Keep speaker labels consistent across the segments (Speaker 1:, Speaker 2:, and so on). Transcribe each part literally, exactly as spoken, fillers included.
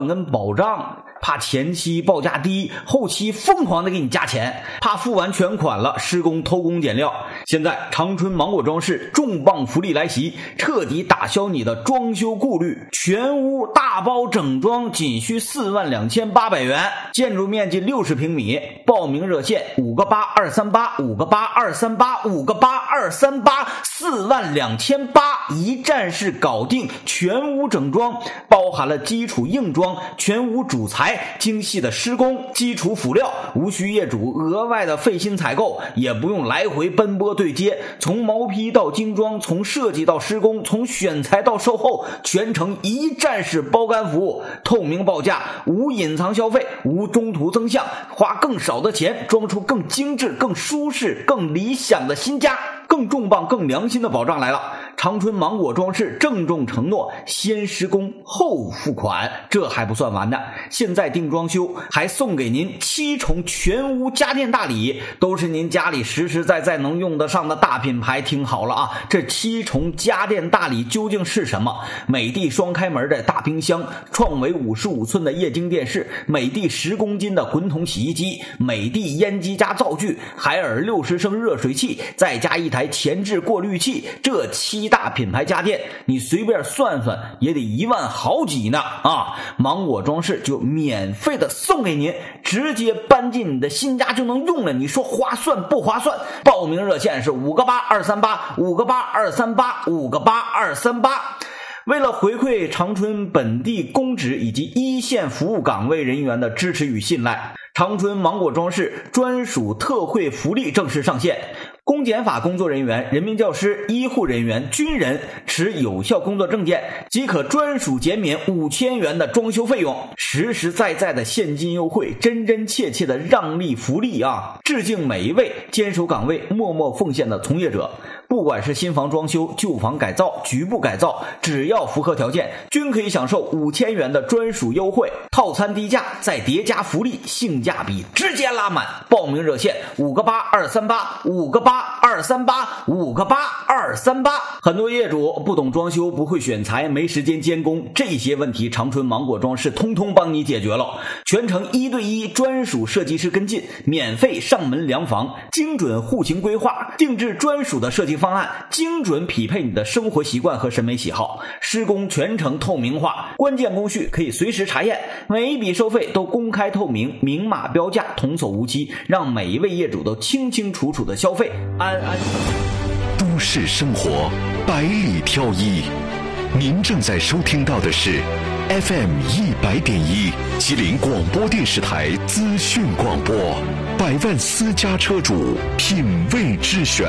Speaker 1: 跟保障，怕前期报价低，后期疯狂的给你加钱，怕付完全款了施工偷工减料。现在长春芒果装饰重磅福利来袭，彻底打消你的装修顾虑，全屋大包整装仅需四万两千八百元，建筑面积六十平米，报名热线五个八二三八五个八二三八五个八二三八，四万两千八，一站式搞定，全屋整装，包含了基础硬装、全屋主材、精细的施工、基础辅料，无需业主额外的费心采购，也不用来回奔波对接，从毛坯到精装，从设计到施工，从选材到售后，全程一站式包干服务，透明报价，无隐藏消费，无中途增项，花更少的钱装出更精致、更舒适、更理想的新家。更重磅更良心的保障来了，长春芒果装饰郑重承诺先施工后付款，这还不算完呢，现在定装修还送给您七重全屋家电大礼，都是您家里实实在在能用得上的大品牌。听好了啊，这七重家电大礼究竟是什么？美的双开门的大冰箱，创维五十五寸的液晶电视，美的十公斤的滚筒洗衣机，美的烟机加灶具，海尔六十升热水器，再加一台前置过滤器，这七大品牌家电你随便算算也得一万好几呢啊！芒果装饰就免费的送给您，直接搬进你的新家就能用了，你说划算不划算？报名热线是五个八二三八五个八二三八五个八二三八。为了回馈长春本地公职以及一线服务岗位人员的支持与信赖，长春芒果装饰专属特惠福利正式上线。公检法工作人员、人民教师、医护人员、军人持有效工作证件即可专属减免五千元的装修费用，实实在在的现金优惠，真真切切的让利福利啊！致敬每一位坚守岗位、默默奉献的从业者，不管是新房装修、旧房改造、局部改造，只要符合条件，均可以享受五千元的专属优惠，套餐低价再叠加福利，性价比直接拉满。报名热线五个八二三八五个八二三八五个八二三八。很多业主不懂装修，不会选材，没时间监工，这些问题长春芒果装饰通通帮你解决了，全程一对一专属设计师跟进，免费上门量房，精准户型规划，定制专属的设计方案，精准匹配你的生活习惯和审美喜好，施工全程透明化，关键工序可以随时查验，每一笔收费都公开透明，明码标价，童叟无欺，让每一位业主都清清楚楚的消费，安安。
Speaker 2: 都市生活百里挑一，您正在收听到的是 F M 一百点一吉林广播电视台资讯广播，百万私家车主品味之选。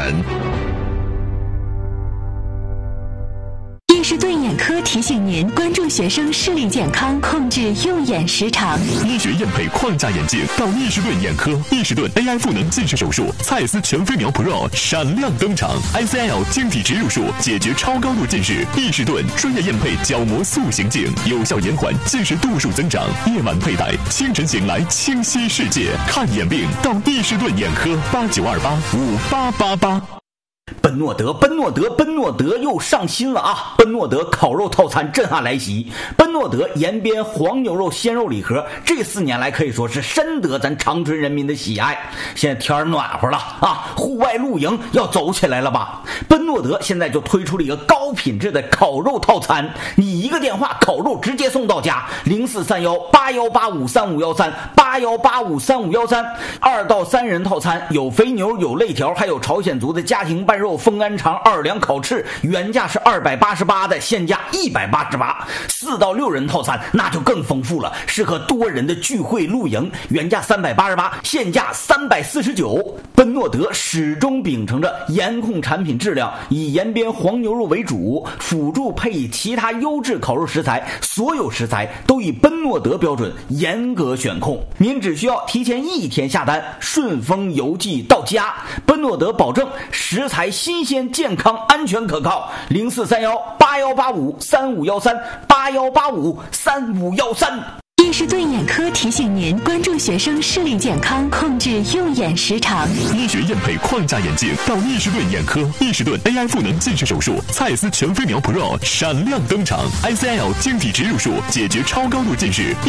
Speaker 3: 易士顿眼科提醒您关注学生视力健康，控制用眼时长。
Speaker 4: 医学验配框架眼镜到易士顿眼科，易士顿 A I 赋能近视手术，蔡司全飞秒 Pro 闪亮登场 ，I C L 晶体植入术解决超高度近视。易士顿专业验配角膜塑形镜，有效延缓近视度数增长。夜晚佩戴，清晨醒来清晰世界。看眼病到易士顿眼科，八九二八五八八八。
Speaker 1: 奔诺德，奔诺德，奔诺德又上新了啊！奔诺德烤肉套餐震撼来袭，奔诺德延边黄牛肉鲜肉礼盒，这四年来可以说是深得咱长春人民的喜爱。现在天暖和了啊，户外露营要走起来了吧？奔诺德现在就推出了一个高品质的烤肉套餐，你一个电话，烤肉直接送到家，零四三幺八幺八五三五幺三八幺八五三五幺三，二到三人套餐有肥牛，有肋条，还有朝鲜族的家庭拌肉、风干肠、二两烤翅，原价是二百八十八的，现价一百八十八。四到六人套餐那就更丰富了，适合多人的聚会露营，原价三百八十八，现价三百四十九。奔诺德始终秉承着严控产品质量，以延边黄牛肉为主，辅助配以其他优质烤肉食材，所有食材都以奔诺德标准严格选控。您只需要提前一天下单，顺丰邮寄到家。奔诺德保证食材新鲜、健康、安全可靠。零四三幺八幺八五三五幺三八幺八五三五幺三。
Speaker 3: 易士顿眼科提醒您关注学生视力健康，控制用眼时长。
Speaker 4: 医学验配框架眼镜到易士顿眼科，易士顿 A I 赋能近视手术，蔡司全飞秒 Pro 闪亮登场 ，I C L 晶体植入术解决超高度近视。